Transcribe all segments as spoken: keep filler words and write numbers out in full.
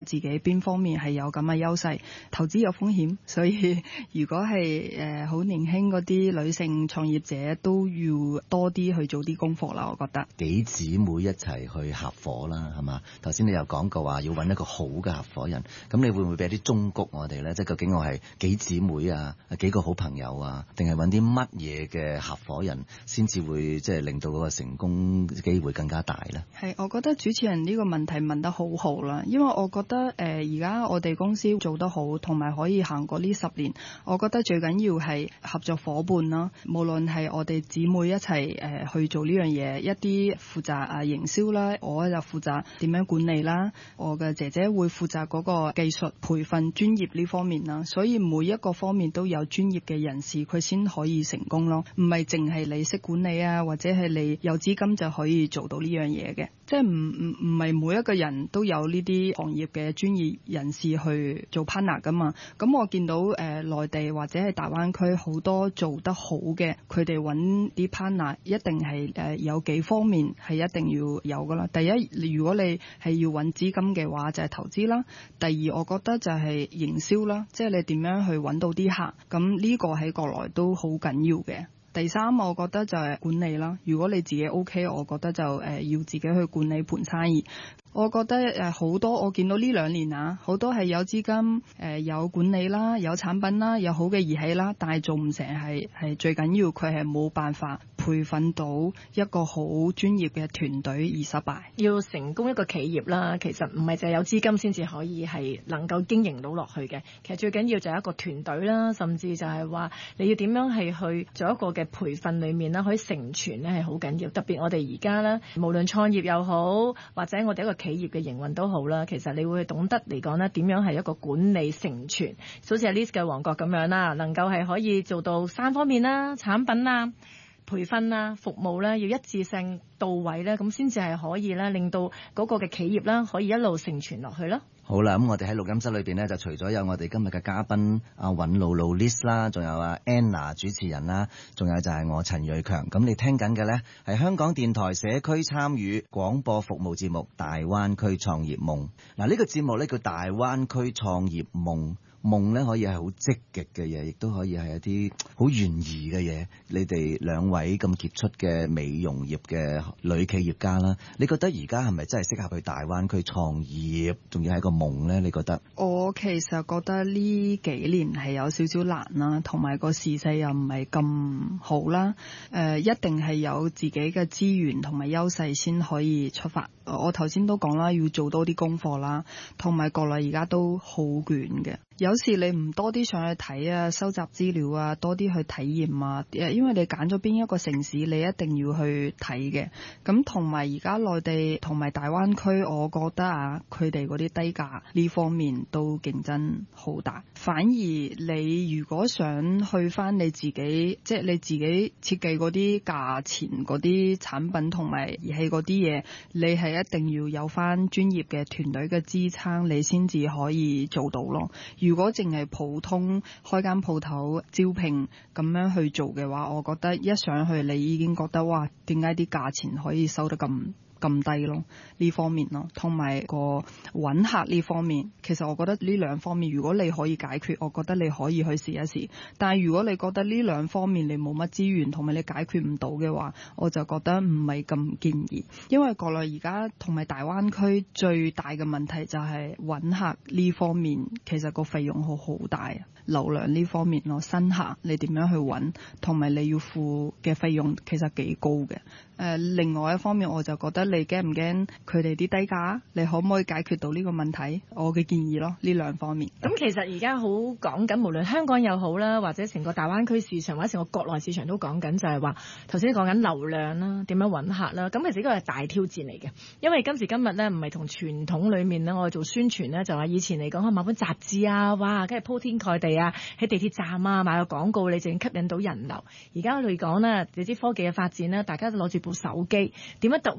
自己邊方面係有咁嘅優勢。投資有風險，所以如果係誒好年輕嗰啲女性創業者都要多啲去做啲功課啦。我覺得幾姊妹一齊去合夥啦，係嘛？頭先你又講過話要揾一個好嘅合夥人，咁你會唔會俾啲忠告我哋呢？即係究竟我係幾姊妹啊，幾個好朋友啊，定係揾啲乜嘢嘅合夥人先至會即係令到嗰個成功機會更加大呢？ 係，我覺得主持人呢個問題問得好好啦，因為我覺得誒而家我哋公司做得好，同埋可以行過呢十年，我覺得最緊要係合作夥伴啦。無論係我哋姊妹一齊誒、呃、去做呢樣嘢，一啲負責啊營銷啦，我就負責點樣管理啦，我嘅姐姐會負責嗰個技術培訓專業呢方面啦。所以每一個方面都有專業嘅人士，佢先可以成功咯。唔係淨係你識管理啊，或者係你有資金就可以做到呢樣嘢嘅。即係唔唔唔係每一個人都有呢啲行業嘅專業人士去做 partner 噶嘛。咁我見到誒、呃、內地或者係大灣區好多做得好嘅，佢哋揾啲 partner 一定係誒、呃、有幾方面係一定要有噶啦。第一，如果你係要揾資金嘅話，就係、是、投資啦。第二，我覺得就係營銷啦，即係你點樣去揾到啲客。咁呢個喺國內都好緊要嘅。第三，我覺得就係管理啦。如果你自己 OK， 我覺得就誒、呃、要自己去管理盤生意。我覺得誒好多，我見到呢兩年啊，好多係有資金誒、呃、有管理啦，有產品啦，有好嘅儀器啦，但係做唔成係係最緊要，佢係冇辦法培訓到一個好專業嘅團隊而失敗。 要成功一個企業啦，其實唔係淨係有資金先至可以係能夠經營到落去嘅。其實最緊要就係一個團隊啦，甚至就係話你要點樣係去做一個嘅培訓裏面啦，可以成全咧係好緊要。特別我哋而家咧，無論創業又好，或者我哋一個企業嘅營運都好啦，其實你會懂得嚟講咧，點樣係一個管理成全，好似係 Liz 嘅王國咁樣啦，能夠係可以做到三方面啦，產品啊、培訓啊、服務咧，要一致性到位咧，咁先至係可以咧，令到嗰個嘅企業啦，可以一路成全落去咯。 好啦，咁我哋喺錄音室裏邊呢，就除咗有我哋今日嘅嘉賓阿尹露露 Liz 啦，仲有阿 Anna 主持人啦，仲有就係我陳銳強。咁你聽緊嘅呢，係香港電台社區參與廣播服務節目《大灣區創業夢》。嗱，呢個節目呢，叫《大灣區創業夢》。夢咧可以係好積極嘅嘢，亦都可以係一啲好懸疑嘅嘢。你哋兩位咁傑出嘅美容業嘅女企業家啦，你覺得而家係咪真係適合去大灣區創業，仲要係個夢呢？你覺得？ 我其實覺得呢幾年係有少少難啦，同埋個時勢又唔係咁好啦。誒、呃，一定係有自己嘅資源同埋優勢先可以出發。我頭先都講啦，要做多啲功課啦，同埋國內而家都好捲嘅。有時你唔多啲上去睇啊，收集資料啊，多啲去體驗啊，因為你揀咗邊一個城市，你一定要去睇嘅。咁同埋而家內地同埋大灣區，我覺得啊，佢哋嗰啲低價呢方面都競爭好大。反而你如果想去翻你自己，即係你自己設計嗰啲價錢嗰啲產品同埋儀器嗰啲嘢，你係一定要有翻專業嘅團隊嘅支撐，你先至可以做到咯。如果淨係普通開間鋪頭招聘咁樣去做嘅話，我覺得一上去你已經覺得哇，點解啲價錢可以收得咁咁低咯？呢方面咯，同埋個揾客呢方面，其實我覺得呢兩方面，如果你可以解決，我覺得你可以去試一試。但係如果你覺得呢兩方面你冇乜資源，同埋你解決唔到嘅話，我就覺得唔係咁建議。因為國內而家同埋大灣區最大嘅問題就係揾客呢方面，其實個費用好好大啊。流量呢方面咯，新客你點樣去揾，同埋你要付嘅費用其實幾高嘅。誒、呃，另外一方面我就覺得你驚唔驚佢哋啲低價？你可唔可以解決到呢個問題？我嘅建議咯，呢兩方面。 咁其實而家好講緊，無論香港又好啦，或者成個大灣區市場或者成個國內市場都講緊，就係話頭先講緊流量啦，點樣揾客啦。咁其實呢個係大挑戰嚟嘅，因為今時今日咧唔係同傳統裡面咧，我哋做宣傳咧就話以前嚟講可買本雜誌啊，哇，跟住鋪天蓋地啊，喺地鐵站啊買個廣告，你就已經吸引到人流。而家嚟講咧，你知科技嘅發展咧，大家都攞住部手機，點樣突圍而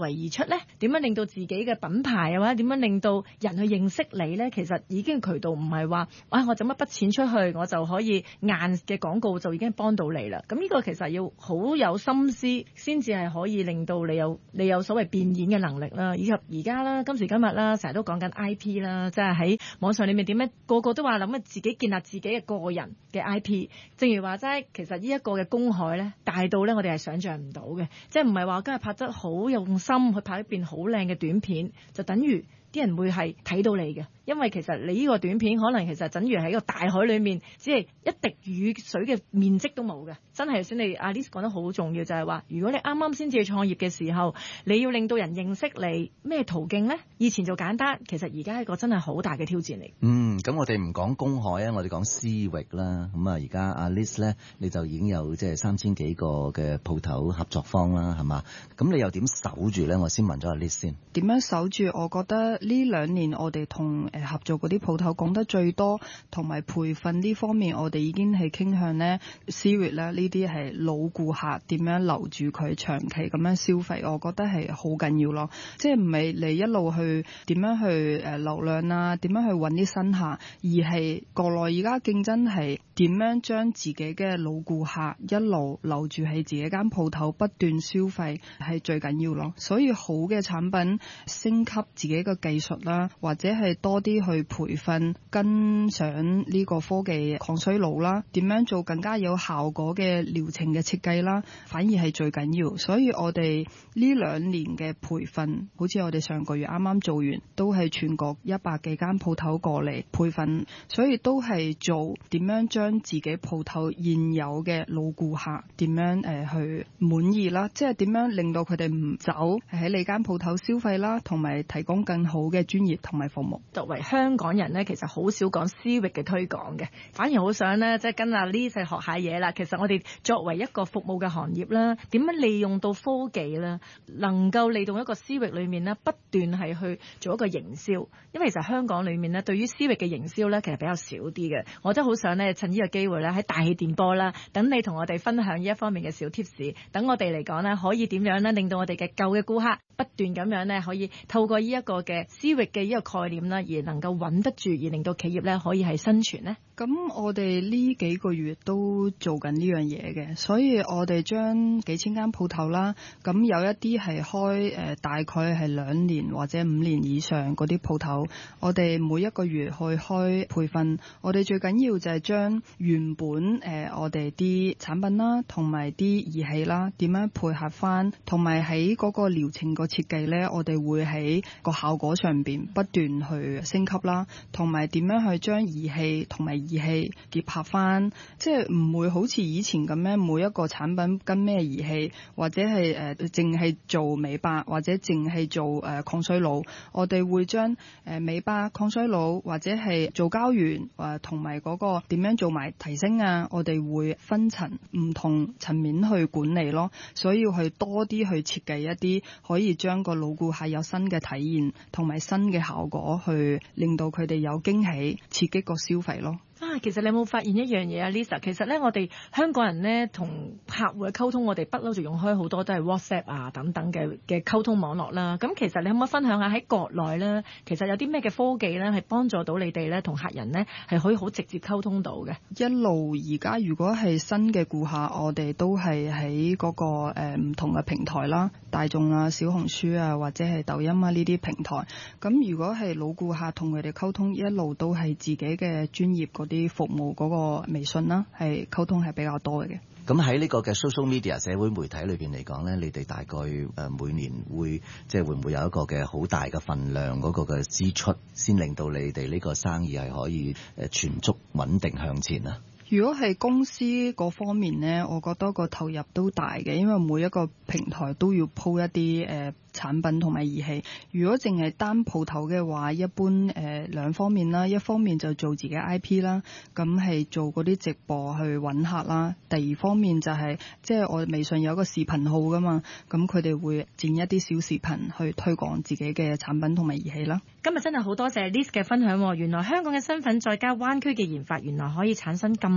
出呢？點樣令到自己嘅品牌啊，或者點樣令到人去認識你呢？其實已經渠道唔係話，啊我整一筆錢出去，我就可以硬嘅廣告就已經幫到你啦。咁呢個其實要好有心思，先至係可以令到你有你有所謂變現嘅能力啦。以及而家啦，今時今日啦，成日都講緊 I P 啦，即係喺網上裏面點樣個個都話諗自己建立自己嘅個人嘅 I P。正如話齋，其實呢一個嘅公海呢，大到呢，我哋係想象唔到嘅，即係唔係話今日拍得好用心去拍一段好靚嘅短片，就等於啲人會係睇到你嘅。因為其實你呢個短片可能其實等於喺個大海裏面，只係一滴雨水嘅面積都冇嘅。真係頭先你阿 Liz 講得好重要，就係話如果你啱啱先至創業嘅時候，你要令到人認識你，咩途徑呢？以前就簡單，其實而家係一個真係好大嘅挑戰嚟。 嗯，咁我哋唔講公海啊，我哋講私域啦。咁啊，而家阿 Liz 咧，你就已經有即係三千幾個嘅鋪頭合作方啦，係嘛？咁你又點守住咧？我先問咗阿 Liz 先。點樣守住？我覺得呢兩年我哋同誒合作嗰啲鋪頭講得最多，同埋培訓呢方面，我哋已經係傾向呢 C-suite 啦，呢啲係老顧客點樣留住佢長期咁樣消費，我覺得係好緊要咯。即係唔係你一路去點樣去誒流量啊，點樣去揾啲新客，而係國內而家競爭係點樣將自己嘅老顧客一路留住喺自己間鋪頭不斷消費係最緊要咯。所以好嘅產品升級自己嘅技術啦，或者係多啲去培訓跟上呢個科技抗衰老啦，點樣做更加有效果嘅療程嘅設計啦，反而係最緊要。所以我哋呢兩年嘅培訓，好似我哋上個月啱啱做完，都係全國一百幾間鋪頭過嚟培訓，所以都係做點樣將自己鋪頭現有嘅老顧客點樣誒去滿意啦，即係點樣令到佢哋唔走喺你間鋪頭消費啦，同埋提供更好嘅專業同埋服務。 作為香港人呢，其實好少講私域嘅推廣嘅，反而好想呢，即係跟阿 Liz 學下嘢啦。其實我哋作為一個服務嘅行業啦，點樣利用到科技啦，能夠利用一個私域裏面呢，不斷係去做一個營銷。因為其實香港裏面呢，對於私域嘅營銷呢，其實比較少啲嘅。我真係好想呢，趁呢個機會咧，喺大氣電波啦，等你同我哋分享呢一方面嘅小貼士，等我哋嚟講呢，可以點樣呢，令到我哋嘅舊嘅顧客不斷咁樣呢，可以透過呢一個嘅私域嘅呢個概念啦，而能夠穩得住，而令到企業咧可以係生存呢。 咁我哋呢幾個月都做緊呢樣嘢嘅，所以我哋將幾千間鋪頭啦，咁有一啲係開誒、呃、大概係兩年或者五年以上嗰啲鋪頭，我哋每一個月去開培訓，我哋最緊要就係將原本誒、呃、我哋啲產品啦，同埋啲儀器啦，點樣配合翻，同埋喺嗰個療程個設計咧，我哋會喺個效果上邊不斷去升級啦，同埋點樣去將儀器同埋儀器結合翻，即係唔會好似以前咁樣每一個產品跟咩儀器，或者係誒淨係做美白，或者淨係做誒、呃、抗衰老。我哋會將誒、呃、美白、抗衰老或者係做膠原誒同埋嗰個點樣做埋提升啊，我哋會分層唔同層面去管理咯。所以要去多啲去設計一啲可以將個老顧客有新嘅體驗同埋新嘅效果，去令到佢哋有驚喜，刺激個消費咯。 啊，其實你有冇發現一樣嘢啊 Lisa？ 其實咧，我哋香港人咧同客戶嘅溝通，我哋不嬲就用開好多都係 WhatsApp 啊等等嘅嘅溝通網絡啦。咁其實你可唔可以分享下喺國內咧，其實有啲咩嘅科技咧係幫助到你哋咧同客人咧係可以好直接溝通到嘅？ 一路而家如果係新嘅顧客，我哋都係喺嗰個誒唔、呃、同嘅平台啦，大眾啊、小紅書啊或者係抖音啊呢啲平台。咁如果係老顧客同佢哋溝通，一路都係自己嘅專業嗰啲服務嗰個微信啦，係溝通係比較多嘅。 咁喺呢個嘅 social media 社會媒體裏邊嚟講咧，你哋大概誒每年會即係會唔會有一個嘅好大嘅份量嗰個嘅支出，先令到你哋呢個生意係可以誒全足穩定向前啊？ 如果係公司嗰方面呢，我覺得個投入都大嘅，因為每一個平台都要鋪一啲誒、呃、產品同埋儀器。如果淨係單鋪頭嘅話，一般誒、呃、兩方面啦，一方面就做自己 I P 啦，咁係做嗰啲直播去揾客啦。第二方面就係、是、即係我微信有個視頻號噶嘛，咁佢哋會剪一啲小視頻去推廣自己嘅產品同埋儀器啦。 今日真係好多謝 Liz 嘅分享，原來香港嘅身份再加灣區嘅研發，原來可以產生咁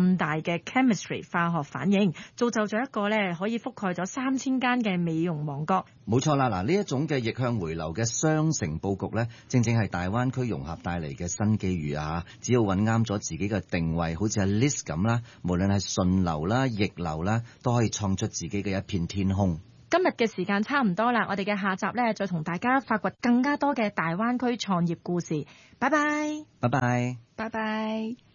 咁大嘅 chemistry 化學反應，造就咗一個咧可以覆蓋咗三千間嘅美容王國。 冇錯啦，嗱呢一種嘅逆向回流嘅雙城佈局咧，正正係大灣區融合帶嚟嘅新機遇啊！只要揾啱咗自己嘅定位，好似阿 Liz 咁啦，無論係順流啦、逆流啦，都可以創出自己嘅一片天空。 今日嘅時間差唔多啦，我哋嘅下集咧再同大家發掘更加多嘅大灣區創業故事。拜拜， 拜拜， 拜拜。